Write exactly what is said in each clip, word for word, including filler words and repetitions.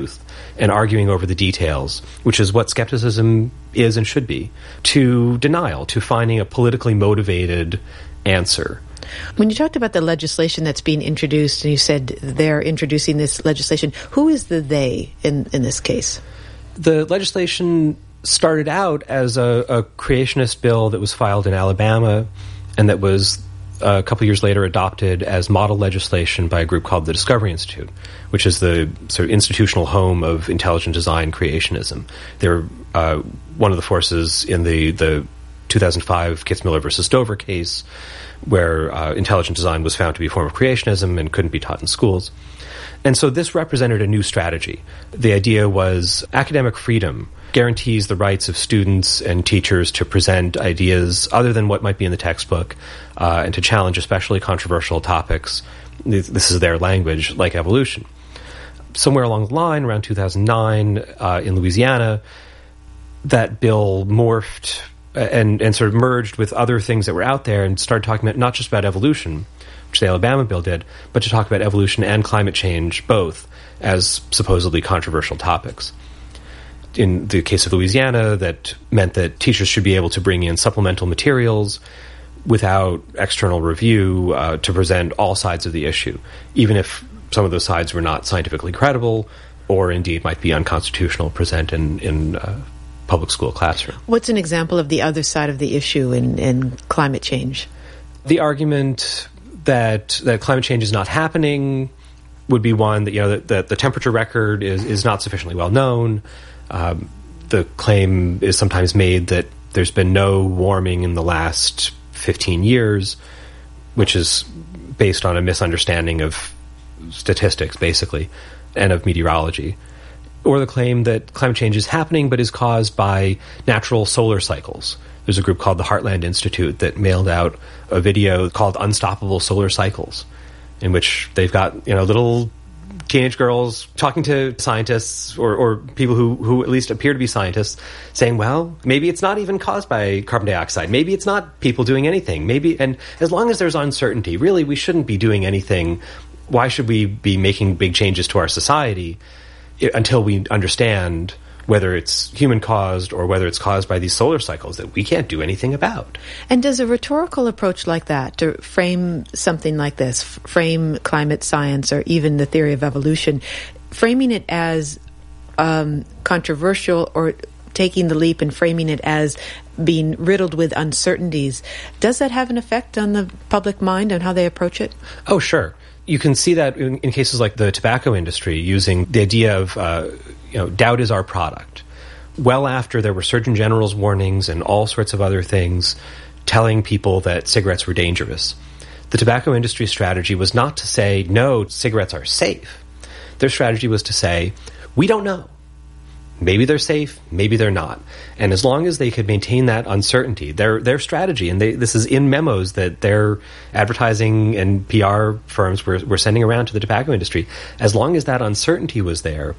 and arguing over the details, which is what skepticism is and should be, to denial, to finding a politically motivated answer. When you talked about the legislation that's being introduced, and you said they're introducing this legislation, who is the they in, in this case? The legislation started out as a, a creationist bill that was filed in Alabama and that was uh, a couple years later adopted as model legislation by a group called the Discovery Institute, which is the sort of institutional home of intelligent design creationism. They're uh, one of the forces in the, the two thousand five Kitzmiller versus Dover case, where uh, intelligent design was found to be a form of creationism and couldn't be taught in schools. And so this represented a new strategy. The idea was academic freedom guarantees the rights of students and teachers to present ideas other than what might be in the textbook uh, and to challenge especially controversial topics. This is their language, like evolution. Somewhere along the line, around two thousand nine, uh, in Louisiana, that bill morphed and, and sort of merged with other things that were out there and started talking about not just about evolution, which the Alabama bill did, but to talk about evolution and climate change, both, as supposedly controversial topics. In the case of Louisiana, that meant that teachers should be able to bring in supplemental materials without external review uh, to present all sides of the issue, even if some of those sides were not scientifically credible or indeed might be unconstitutional to present in, in uh, public school classroom. What's an example of the other side of the issue in, in climate change? The argument that that climate change is not happening would be one that, you know, that, that the temperature record is, is not sufficiently well known. Um, the claim is sometimes made that there's been no warming in the last fifteen years, which is based on a misunderstanding of statistics, basically, and of meteorology. Or the claim that climate change is happening but is caused by natural solar cycles. There's a group called the Heartland Institute that mailed out a video called Unstoppable Solar Cycles, in which they've got, you know, little teenage girls talking to scientists or, or people who, who at least appear to be scientists saying, well, maybe it's not even caused by carbon dioxide. Maybe it's not people doing anything. Maybe, and as long as there's uncertainty, really, we shouldn't be doing anything. Why should we be making big changes to our society until we understand whether it's human-caused or whether it's caused by these solar cycles that we can't do anything about? And does a rhetorical approach like that, to frame something like this, f- frame climate science or even the theory of evolution, framing it as um, controversial or taking the leap and framing it as being riddled with uncertainties, does that have an effect on the public mind and how they approach it? Oh, sure. You can see that in, in cases like the tobacco industry, using the idea of, uh, you know, doubt is our product. Well after there were Surgeon General's warnings and all sorts of other things telling people that cigarettes were dangerous. The tobacco industry strategy was not to say, no, cigarettes are safe. Their strategy was to say, we don't know. Maybe they're safe, maybe they're not. And as long as they could maintain that uncertainty, their their strategy, and they, this is in memos that their advertising and P R firms were, were sending around to the tobacco industry, as long as that uncertainty was there,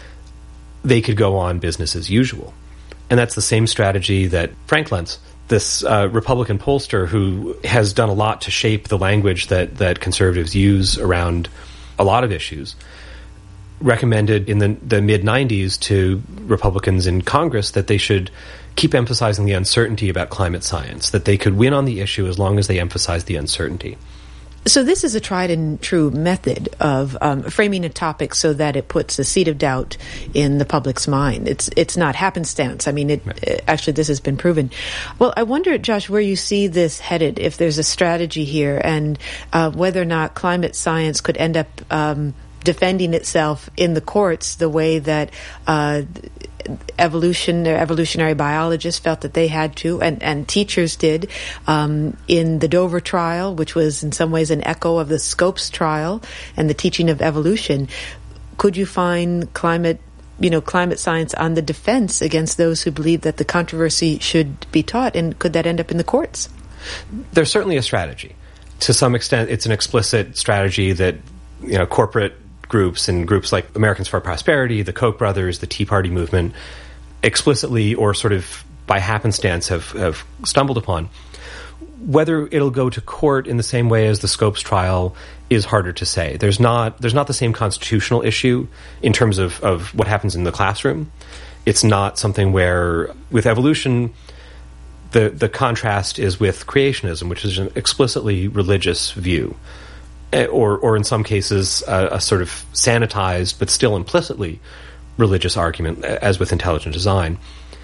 they could go on business as usual. And that's the same strategy that Frank Luntz, this uh, Republican pollster who has done a lot to shape the language that, that conservatives use around a lot of issues, recommended in the, the mid-nineties to Republicans in Congress that they should keep emphasizing the uncertainty about climate science, that they could win on the issue as long as they emphasized the uncertainty. So this is a tried and true method of um, framing a topic so that it puts a seed of doubt in the public's mind. It's it's not happenstance. I mean, it, right. it, actually, this has been proven. Well, I wonder, Josh, where you see this headed, if there's a strategy here, and uh, whether or not climate science could end up um, defending itself in the courts the way that uh, evolution, or evolutionary biologists felt that they had to, and, and teachers did, um, in the Dover trial, which was in some ways an echo of the Scopes trial and the teaching of evolution. Could you find climate, you know, climate science on the defense against those who believe that the controversy should be taught, and could that end up in the courts? There's certainly a strategy. To some extent, it's an explicit strategy that, you know, corporate groups and groups like Americans for Prosperity, the Koch brothers, the Tea Party movement, explicitly or sort of by happenstance have, have stumbled upon. whether it'll go to court in the same way as the Scopes trial is harder to say. There's not there's not the same constitutional issue in terms of, of what happens in the classroom. It's not something where, with evolution, the, the contrast is with creationism, which is an explicitly religious view, or, or in some cases, a, a sort of sanitized but still implicitly religious argument, as with intelligent design.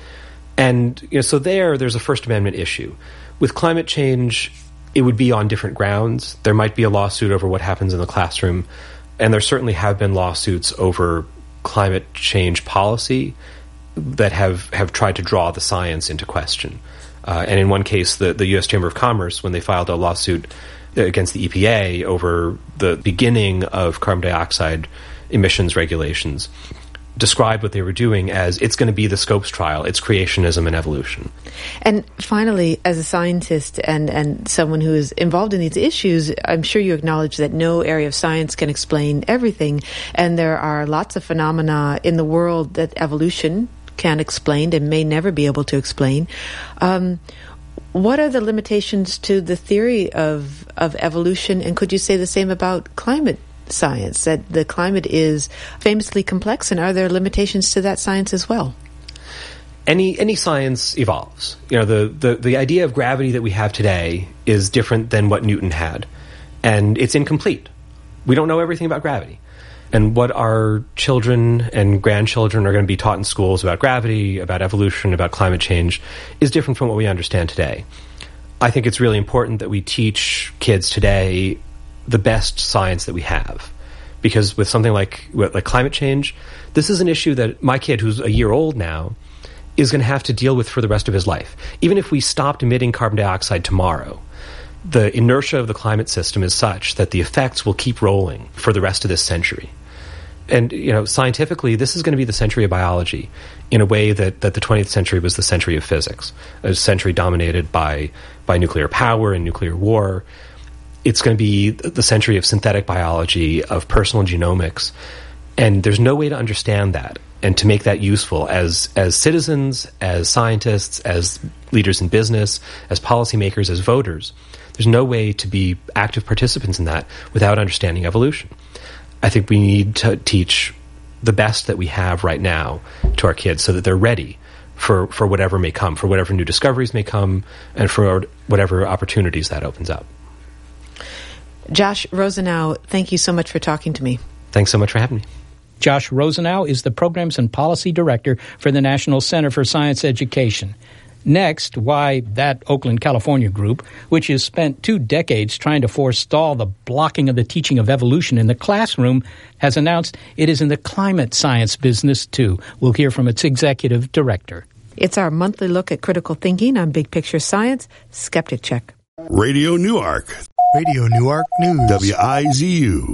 And you know, so there, there's a First Amendment issue. With climate change, it would be on different grounds. There might be a lawsuit over what happens in the classroom, and there certainly have been lawsuits over climate change policy that have, have tried to draw the science into question. Uh, and in one case, the, the U S Chamber of Commerce, when they filed a lawsuit against the E P A over the beginning of carbon dioxide emissions regulations, described what they were doing as it's going to be the Scopes trial. It's creationism and evolution. And finally, as a scientist and, and someone who is involved in these issues, I'm sure you acknowledge that no area of science can explain everything. And there are lots of phenomena in the world that evolution can't explain and may never be able to explain. Um, what are the limitations to the theory of, of evolution? And could you say the same about climate science, that the climate is famously complex, and are there limitations to that science as well? Any any science evolves. You know, the, the, the idea of gravity that we have today is different than what Newton had, and it's incomplete. We don't know everything about gravity. And what our children and grandchildren are going to be taught in schools about gravity, about evolution, about climate change is different from what we understand today. I think it's really important that we teach kids today the best science that we have. Because with something like, like climate change, this is an issue that my kid, who's a year old now, is going to have to deal with for the rest of his life. Even if we stopped emitting carbon dioxide tomorrow, the inertia of the climate system is such that the effects will keep rolling for the rest of this century. And, you know, scientifically, this is going to be the century of biology in a way that, that the twentieth century was the century of physics, a century dominated by, by nuclear power and nuclear war. It's going to be the century of synthetic biology, of personal genomics. And there's no way to understand that and to make that useful as, as citizens, as scientists, as leaders in business, as policymakers, as voters. There's no way to be active participants in that without understanding evolution. I think we need to teach the best that we have right now to our kids so that they're ready for, for whatever may come, for whatever new discoveries may come, and for whatever opportunities that opens up. Josh Rosenau, thank you so much for talking to me. Thanks so much for having me. Josh Rosenau is the Programs and Policy Director for the National Center for Science Education. Next, why that Oakland, California group, which has spent two decades trying to forestall the blocking of the teaching of evolution in the classroom, has announced it is in the climate science business, too. We'll hear from its executive director. It's our monthly look at critical thinking on Big Picture Science. Skeptic Check. Radio Newark. Radio Newark News. W I Z U.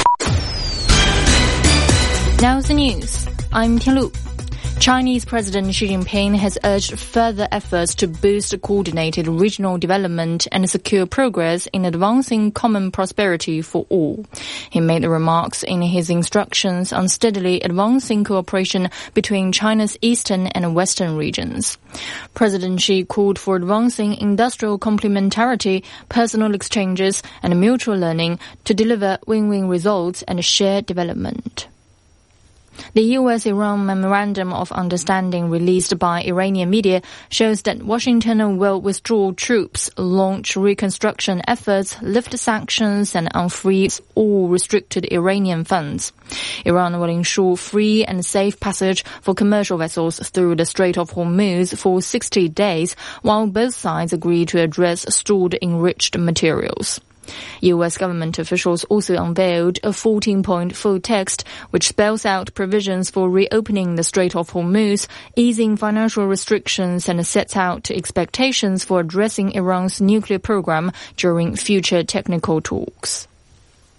Now the news. I'm Tianlu. Chinese President Xi Jinping has urged further efforts to boost coordinated regional development and secure progress in advancing common prosperity for all. He made the remarks in his instructions on steadily advancing cooperation between China's eastern and western regions. President Xi called for advancing industrial complementarity, personal exchanges, and mutual learning to deliver win-win results and shared development. The U S-Iran Memorandum of Understanding released by Iranian media shows that Washington will withdraw troops, launch reconstruction efforts, lift sanctions, and unfreeze all restricted Iranian funds. Iran will ensure free and safe passage for commercial vessels through the Strait of Hormuz for sixty days, while both sides agree to address stored enriched materials. U S government officials also unveiled a fourteen-point full text which spells out provisions for reopening the Strait of Hormuz, easing financial restrictions, and sets out expectations for addressing Iran's nuclear program during future technical talks.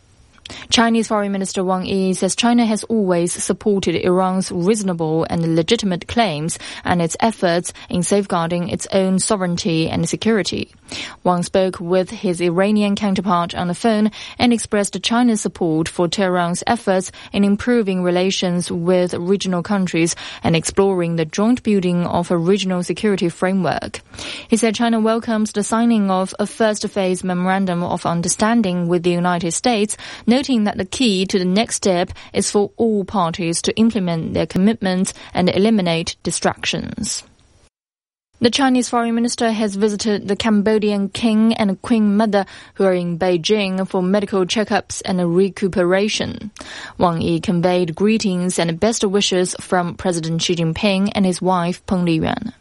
Chinese Foreign Minister Wang Yi says China has always supported Iran's reasonable and legitimate claims and its efforts in safeguarding its own sovereignty and security. Wang spoke with his Iranian counterpart on the phone and expressed China's support for Tehran's efforts in improving relations with regional countries and exploring the joint building of a regional security framework. He said China welcomes the signing of a first-phase memorandum of understanding with the United States, noting that the key to the next step is for all parties to implement their commitments and eliminate distractions. The Chinese Foreign Minister has visited the Cambodian King and Queen Mother, who are in Beijing for medical checkups and recuperation. Wang Yi conveyed greetings and best wishes from President Xi Jinping and his wife Peng Liyuan.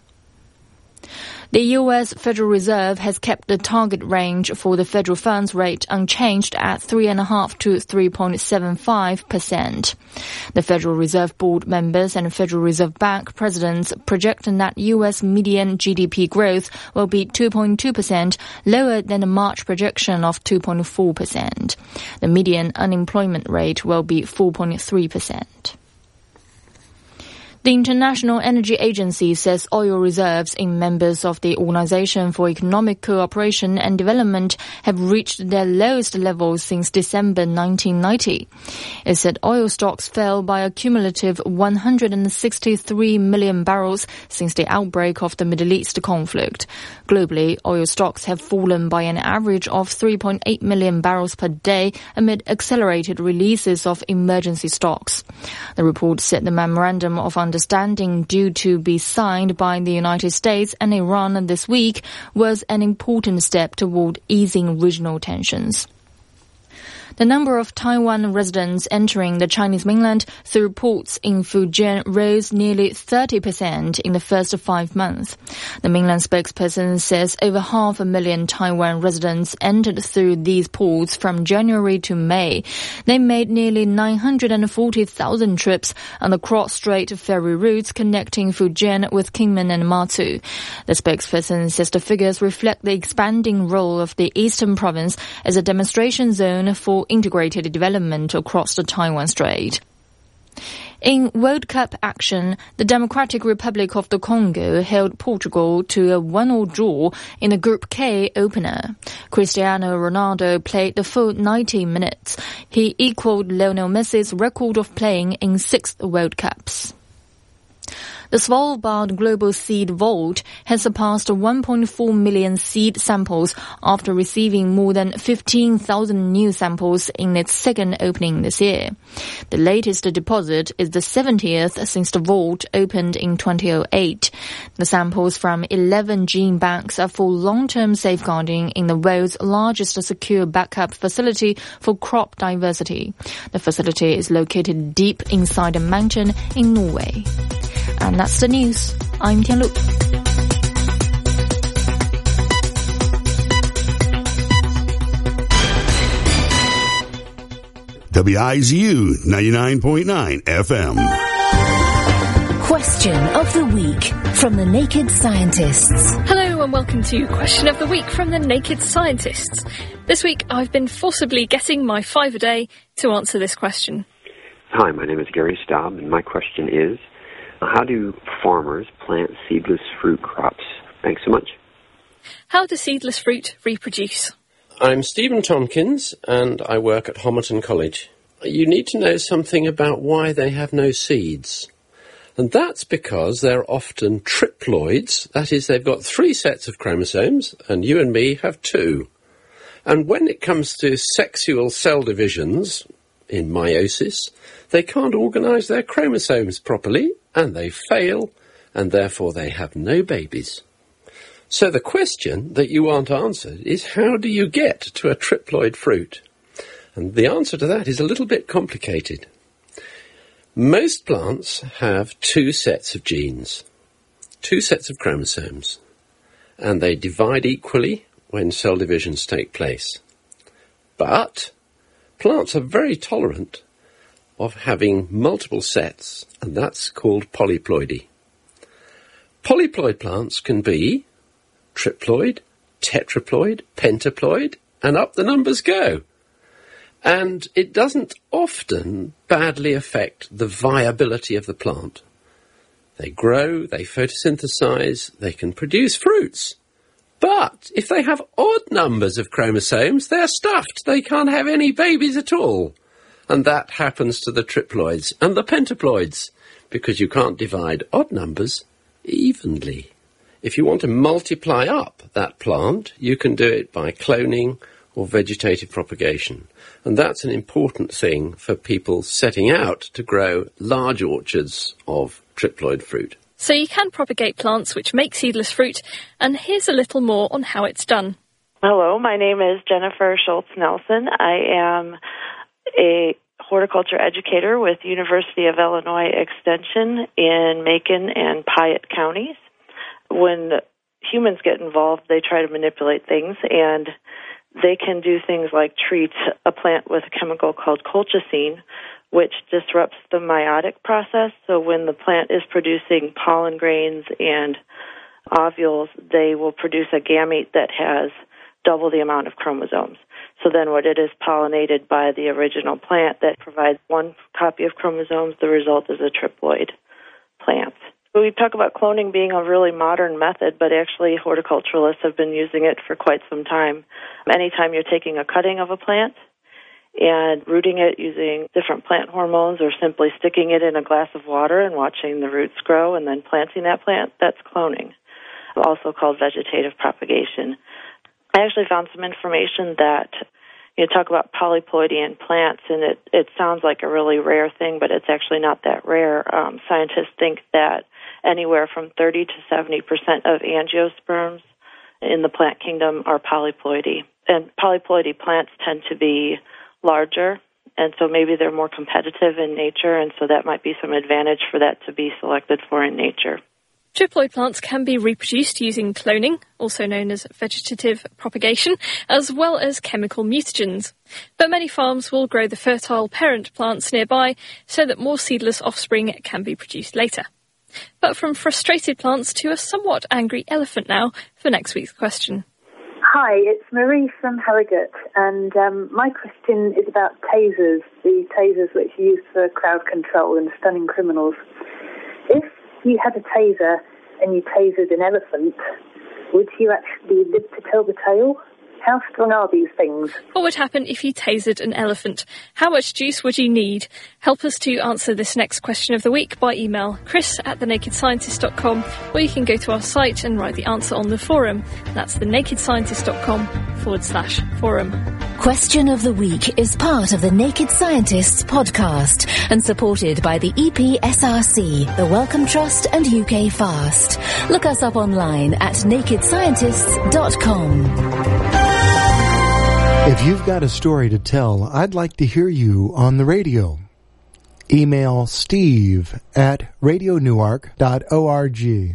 The U S Federal Reserve has kept the target range for the federal funds rate unchanged at three point five to three point seven five percent. The Federal Reserve Board members and Federal Reserve Bank presidents project that U S median G D P growth will be two point two percent, lower than the March projection of two point four percent. The median unemployment rate will be four point three percent. The International Energy Agency says oil reserves in members of the Organization for Economic Cooperation and Development have reached their lowest levels since December nineteen ninety. It said oil stocks fell by a cumulative one hundred sixty-three million barrels since the outbreak of the Middle East conflict. Globally, oil stocks have fallen by an average of three point eight million barrels per day amid accelerated releases of emergency stocks. The report said the memorandum of understanding due to be signed by the United States and Iran this week was an important step toward easing regional tensions. The number of Taiwan residents entering the Chinese mainland through ports in Fujian rose nearly thirty percent in the first five months. The mainland spokesperson says over half a million Taiwan residents entered through these ports from January to May. They made nearly nine hundred forty thousand trips on the cross-strait ferry routes connecting Fujian with Kinmen and Matsu. The spokesperson says the figures reflect the expanding role of the eastern province as a demonstration zone for integrated development across the Taiwan Strait. In World Cup action, the Democratic Republic of the Congo held Portugal to a one-all draw in the Group K opener. Cristiano Ronaldo played the full ninety minutes. He equaled Lionel Messi's record of playing in six World Cups. The Svalbard Global Seed Vault has surpassed one point four million seed samples after receiving more than fifteen thousand new samples in its second opening this year. The latest deposit is the seventieth since the vault opened in two thousand eight. The samples from eleven gene banks are for long-term safeguarding in the world's largest secure backup facility for crop diversity. The facility is located deep inside a mountain in Norway. And that's the news. I'm Tian Lu. W I Z U ninety-nine point nine F M. Question of the Week from the Naked Scientists. Hello and welcome to Question of the Week from the Naked Scientists. This week I've been forcibly getting my five a day to answer this question. Hi, my name is Gary Staub, and my question is, how do farmers plant seedless fruit crops? Thanks so much. How does seedless fruit reproduce? I'm Stephen Tompkins, and I work at Homerton College. You need to know something about why they have no seeds. And that's because they're often triploids. That is, they've got three sets of chromosomes, and you and me have two. And when it comes to sexual cell divisions, in meiosis, they can't organise their chromosomes properly, and they fail, and therefore they have no babies. So the question that you want answered is, how do you get to a triploid fruit? And the answer to that is a little bit complicated. Most plants have two sets of genes, two sets of chromosomes, and they divide equally when cell divisions take place. But plants are very tolerant of having multiple sets, and that's called polyploidy. Polyploid plants can be triploid, tetraploid, pentaploid, and up the numbers go. And it doesn't often badly affect the viability of the plant. They grow, they photosynthesize, they can produce fruits. But if they have odd numbers of chromosomes, they're stuffed. They can't have any babies at all. And that happens to the triploids and the pentaploids, because you can't divide odd numbers evenly. If you want to multiply up that plant, you can do it by cloning or vegetative propagation. And that's an important thing for people setting out to grow large orchards of triploid fruit. So you can propagate plants which make seedless fruit, and here's a little more on how it's done. Hello, my name is Jennifer Schultz-Nelson. I am a horticulture educator with University of Illinois Extension in Macon and Piatt counties. When humans get involved, they try to manipulate things, and they can do things like treat a plant with a chemical called colchicine, which disrupts the meiotic process. So when the plant is producing pollen grains and ovules, they will produce a gamete that has double the amount of chromosomes. So then when it is pollinated by the original plant that provides one copy of chromosomes, the result is a triploid plant. We talk about cloning being a really modern method, but actually horticulturalists have been using it for quite some time. Anytime you're taking a cutting of a plant and rooting it using different plant hormones, or simply sticking it in a glass of water and watching the roots grow and then planting that plant, that's cloning, also called vegetative propagation. I actually found some information that, you know, talk about polyploidy in plants, and it, it sounds like a really rare thing, but it's actually not that rare. Um, scientists think that anywhere from thirty to seventy percent of angiosperms in the plant kingdom are polyploidy. And polyploidy plants tend to be larger, and so maybe they're more competitive in nature, and so that might be some advantage for that to be selected for in nature. Triploid plants can be reproduced using cloning, also known as vegetative propagation, as well as chemical mutagens. But many farms will grow the fertile parent plants nearby so that more seedless offspring can be produced later. But from frustrated plants to a somewhat angry elephant now for next week's question. Hi, it's Marie from Harrogate, and um, my question is about tasers, the tasers which are used for crowd control and stunning criminals. If you had a taser and you tasered an elephant, would you actually live to tell the tale? How strong are these things? What would happen if you tasered an elephant? How much juice would you need? Help us to answer this next question of the week by email chris at the naked scientist dot com, or you can go to our site and write the answer on the forum. That's the naked scientist dot com forward slash forum. Question of the Week is part of the Naked Scientists podcast and supported by the E P S R C, the Wellcome Trust and U K Fast. Look us up online at naked scientists dot com. If you've got a story to tell, I'd like to hear you on the radio. Email steve at radio newark dot org.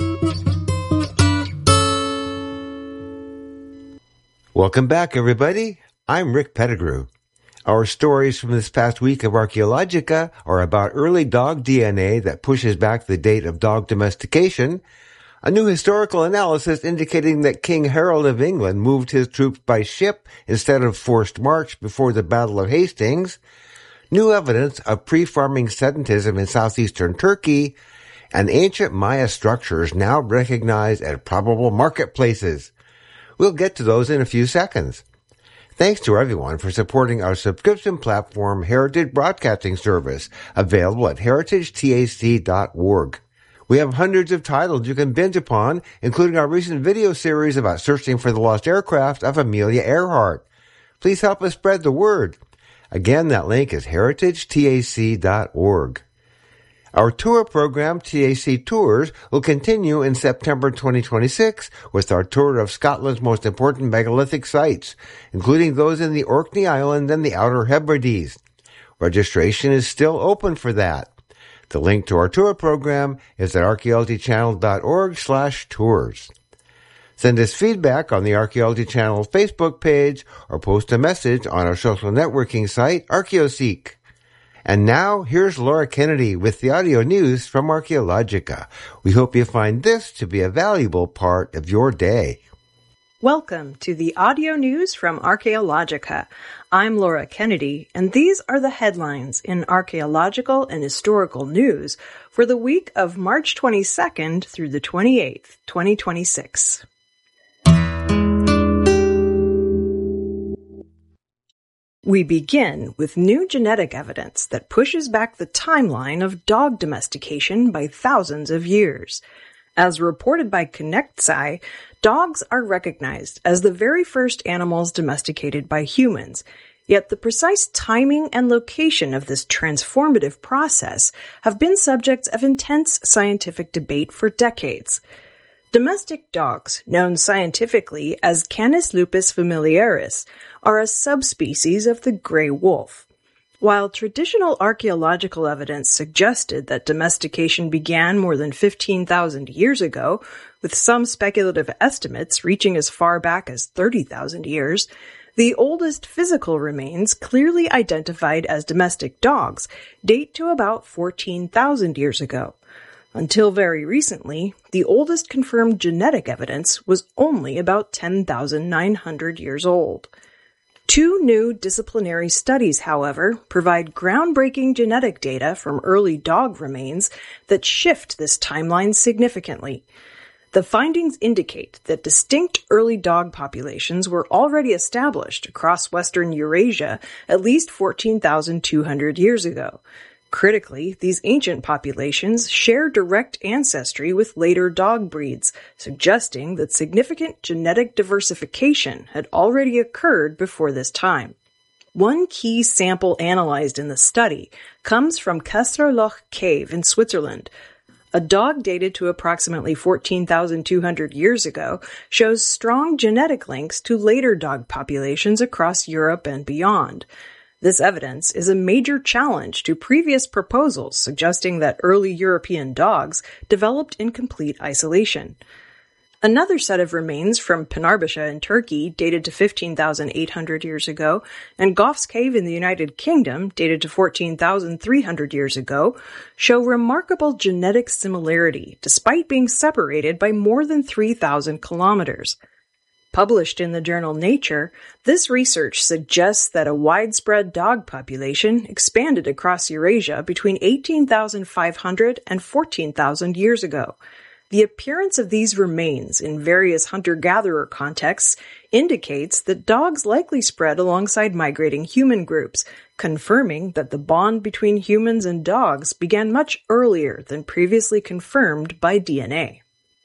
Welcome back, everybody. I'm Rick Pettigrew. Our stories from this past week of Archaeologica are about early dog D N A that pushes back the date of dog domestication, a new historical analysis indicating that King Harold of England moved his troops by ship instead of forced march before the Battle of Hastings, new evidence of pre-farming sedentism in southeastern Turkey, and ancient Maya structures now recognized as probable marketplaces. We'll get to those in a few seconds. Thanks to everyone for supporting our subscription platform, Heritage Broadcasting Service, available at heritage tac dot org. We have hundreds of titles you can binge upon, including our recent video series about searching for the lost aircraft of Amelia Earhart. Please help us spread the word. Again, that link is heritage tac dot org. Our tour program, T A C Tours, will continue in September twenty twenty-six with our tour of Scotland's most important megalithic sites, including those in the Orkney Island and the Outer Hebrides. Registration is still open for that. The link to our tour program is at archaeology channel dot org slash tours. Send us feedback on the Archaeology Channel Facebook page or post a message on our social networking site, ArchaeoSeek. And now, here's Laura Kennedy with the audio news from Archaeologica. We hope you find this to be a valuable part of your day. Welcome to the audio news from Archaeologica. I'm Laura Kennedy, and these are the headlines in archaeological and historical news for the week of March twenty-second through the twenty-eighth, twenty twenty-six. We begin with new genetic evidence that pushes back the timeline of dog domestication by thousands of years. As reported by ConnectSci, dogs are recognized as the very first animals domesticated by humans, yet the precise timing and location of this transformative process have been subjects of intense scientific debate for decades. Domestic dogs, known scientifically as Canis lupus familiaris, are a subspecies of the gray wolf. While traditional archaeological evidence suggested that domestication began more than fifteen thousand years ago, with some speculative estimates reaching as far back as thirty thousand years, the oldest physical remains clearly identified as domestic dogs date to about fourteen thousand years ago. Until very recently, the oldest confirmed genetic evidence was only about ten thousand nine hundred years old. Two new disciplinary studies, however, provide groundbreaking genetic data from early dog remains that shift this timeline significantly. The findings indicate that distinct early dog populations were already established across western Eurasia at least fourteen thousand two hundred years ago. Critically, these ancient populations share direct ancestry with later dog breeds, suggesting that significant genetic diversification had already occurred before this time. One key sample analyzed in the study comes from Kastroloch Cave in Switzerland. A dog dated to approximately fourteen thousand two hundred years ago shows strong genetic links to later dog populations across Europe and beyond. This evidence is a major challenge to previous proposals suggesting that early European dogs developed in complete isolation. Another set of remains from Pınarbaşı in Turkey, dated to fifteen thousand eight hundred years ago, and Gough's Cave in the United Kingdom, dated to fourteen thousand three hundred years ago, show remarkable genetic similarity despite being separated by more than three thousand kilometers. Published in the journal Nature, this research suggests that a widespread dog population expanded across Eurasia between eighteen thousand five hundred and fourteen thousand years ago. The appearance of these remains in various hunter-gatherer contexts indicates that dogs likely spread alongside migrating human groups, confirming that the bond between humans and dogs began much earlier than previously confirmed by D N A.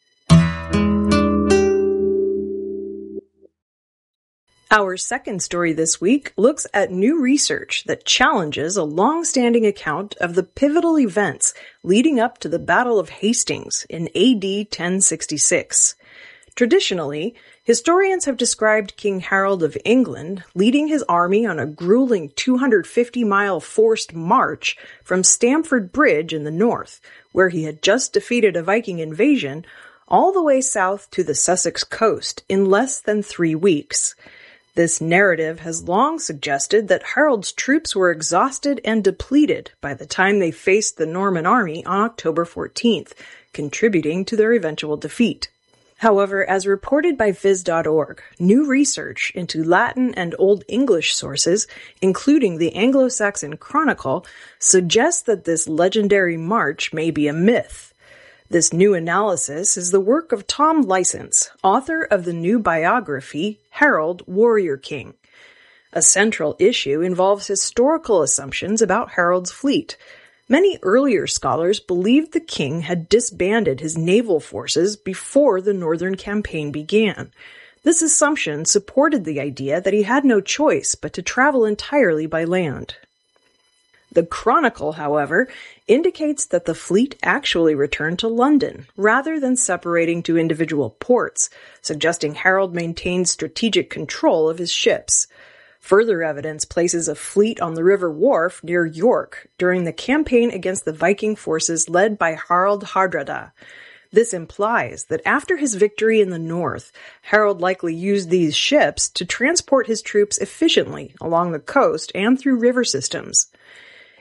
Our second story this week looks at new research that challenges a long-standing account of the pivotal events leading up to the Battle of Hastings in A D ten sixty-six. Traditionally, historians have described King Harold of England leading his army on a grueling two hundred fifty mile forced march from Stamford Bridge in the north, where he had just defeated a Viking invasion, all the way south to the Sussex coast in less than three weeks. This narrative has long suggested that Harold's troops were exhausted and depleted by the time they faced the Norman army on October fourteenth, contributing to their eventual defeat. However, as reported by Viz dot org, new research into Latin and Old English sources, including the Anglo-Saxon Chronicle, suggests that this legendary march may be a myth. This new analysis is the work of Tom Licence, author of the new biography, Harold, Warrior King. A central issue involves historical assumptions about Harold's fleet. Many earlier scholars believed the king had disbanded his naval forces before the northern campaign began. This assumption supported the idea that he had no choice but to travel entirely by land. The Chronicle, however, indicates that the fleet actually returned to London, rather than separating to individual ports, suggesting Harold maintained strategic control of his ships. Further evidence places a fleet on the River Wharfe near York during the campaign against the Viking forces led by Harald Hardrada. This implies that after his victory in the north, Harold likely used these ships to transport his troops efficiently along the coast and through river systems.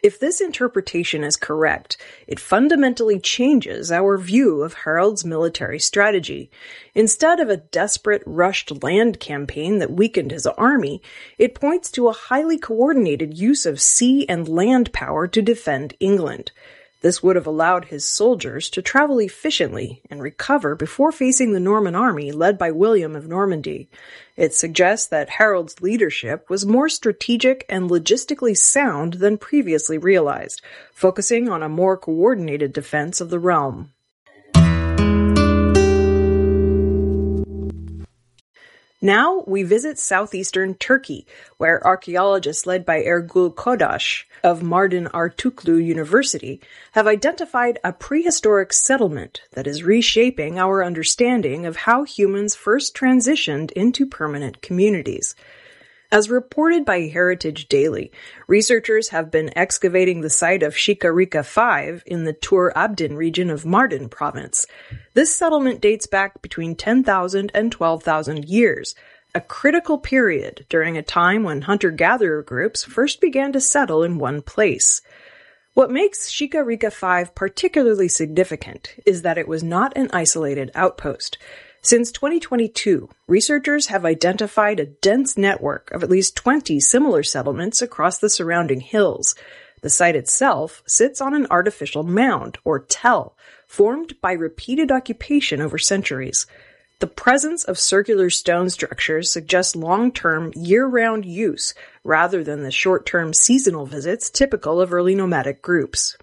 If this interpretation is correct, it fundamentally changes our view of Harold's military strategy. Instead of a desperate, rushed land campaign that weakened his army, it points to a highly coordinated use of sea and land power to defend England. This would have allowed his soldiers to travel efficiently and recover before facing the Norman army led by William of Normandy. It suggests that Harold's leadership was more strategic and logistically sound than previously realized, focusing on a more coordinated defense of the realm. Now we visit southeastern Turkey, where archaeologists led by Ergül Kodaş of Mardin Artuklu University have identified a prehistoric settlement that is reshaping our understanding of how humans first transitioned into permanent communities. As reported by Heritage Daily, researchers have been excavating the site of Shikarika five in the Tur Abdin region of Mardin province. This settlement dates back between ten thousand and twelve thousand years, a critical period during a time when hunter-gatherer groups first began to settle in one place. What makes Shikarika five particularly significant is that it was not an isolated outpost. Since twenty twenty-two, researchers have identified a dense network of at least twenty similar settlements across the surrounding hills. The site itself sits on an artificial mound, or tell, formed by repeated occupation over centuries. The presence of circular stone structures suggests long-term, year-round use, rather than the short-term seasonal visits typical of early nomadic groups.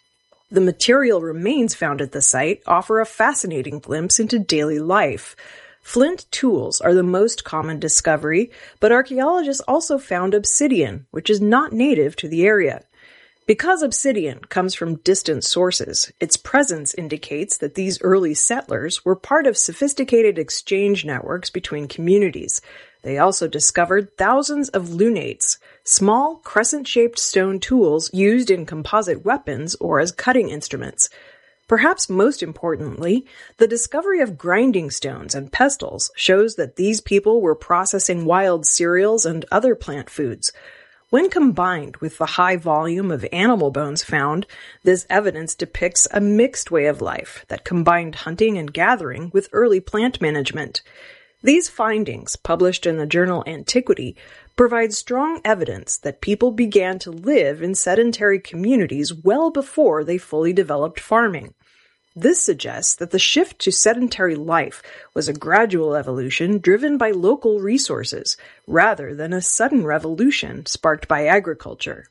The material remains found at the site offer a fascinating glimpse into daily life. Flint tools are the most common discovery, but archaeologists also found obsidian, which is not native to the area. Because obsidian comes from distant sources, its presence indicates that these early settlers were part of sophisticated exchange networks between communities. They also discovered thousands of lunates, small crescent-shaped stone tools used in composite weapons or as cutting instruments. Perhaps most importantly, the discovery of grinding stones and pestles shows that these people were processing wild cereals and other plant foods. When combined with the high volume of animal bones found, this evidence depicts a mixed way of life that combined hunting and gathering with early plant management. These findings, published in the journal Antiquity, provide strong evidence that people began to live in sedentary communities well before they fully developed farming. This suggests that the shift to sedentary life was a gradual evolution driven by local resources, rather than a sudden revolution sparked by agriculture.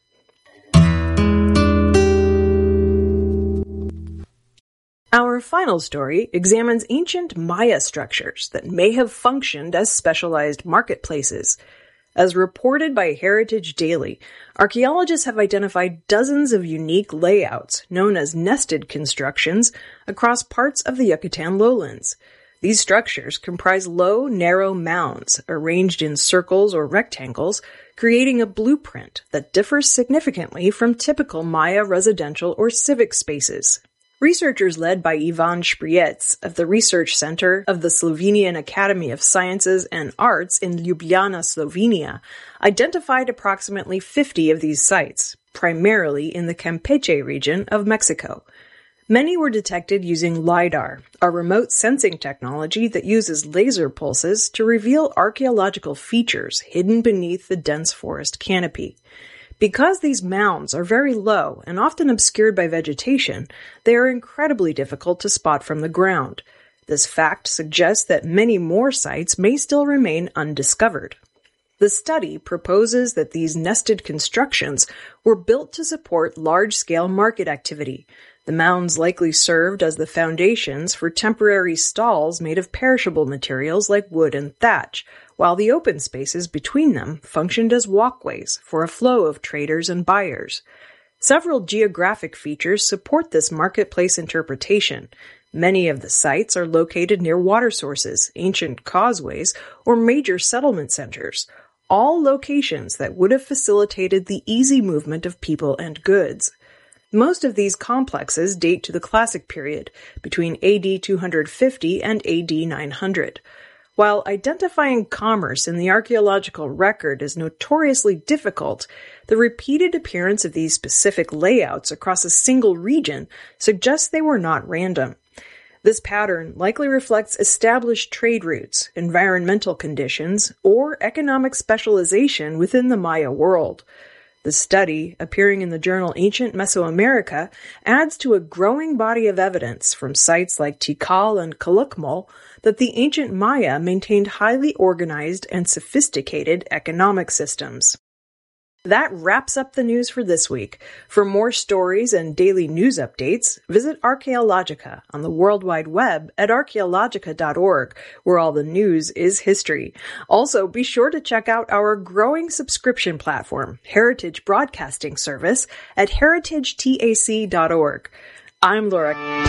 Our final story examines ancient Maya structures that may have functioned as specialized marketplaces. As reported by Heritage Daily, archaeologists have identified dozens of unique layouts, known as nested constructions, across parts of the Yucatan lowlands. These structures comprise low, narrow mounds, arranged in circles or rectangles, creating a blueprint that differs significantly from typical Maya residential or civic spaces. Researchers led by Ivan Špriec of the Research Center of the Slovenian Academy of Sciences and Arts in Ljubljana, Slovenia, identified approximately fifty of these sites, primarily in the Campeche region of Mexico. Many were detected using LiDAR, a remote sensing technology that uses laser pulses to reveal archaeological features hidden beneath the dense forest canopy. Because these mounds are very low and often obscured by vegetation, they are incredibly difficult to spot from the ground. This fact suggests that many more sites may still remain undiscovered. The study proposes that these nested constructions were built to support large-scale market activity. The mounds likely served as the foundations for temporary stalls made of perishable materials like wood and thatch, while the open spaces between them functioned as walkways for a flow of traders and buyers. Several geographic features support this marketplace interpretation. Many of the sites are located near water sources, ancient causeways, or major settlement centers, all locations that would have facilitated the easy movement of people and goods. Most of these complexes date to the Classic period, between A D two hundred fifty and A D nine hundred. While identifying commerce in the archaeological record is notoriously difficult, the repeated appearance of these specific layouts across a single region suggests they were not random. This pattern likely reflects established trade routes, environmental conditions, or economic specialization within the Maya world. The study, appearing in the journal Ancient Mesoamerica, adds to a growing body of evidence from sites like Tikal and Calakmul that the ancient Maya maintained highly organized and sophisticated economic systems. That wraps up the news for this week. For more stories and daily news updates, visit Archaeologica on the World Wide Web at archaeologica dot org, where all the news is history. Also, be sure to check out our growing subscription platform, Heritage Broadcasting Service, at heritage tac dot org. I'm Laura.